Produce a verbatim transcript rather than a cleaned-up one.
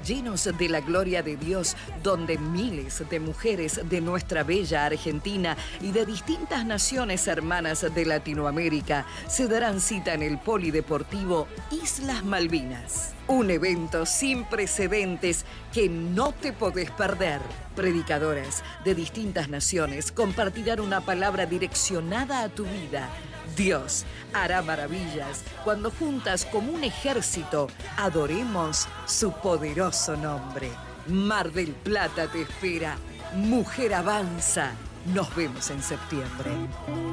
llenos de la gloria de Dios, donde miles de mujeres de nuestra bella Argentina y de distintas naciones hermanas de Latinoamérica se darán cita en el Polideportivo Islas Malvinas. Un evento sin precedentes que no te podés perder. Predicadoras de distintas naciones compartirán una palabra direccionada a tu vida. Dios hará maravillas cuando juntas como un ejército adoremos su poderoso nombre. Mar del Plata te espera. Mujer avanza. Nos vemos en septiembre.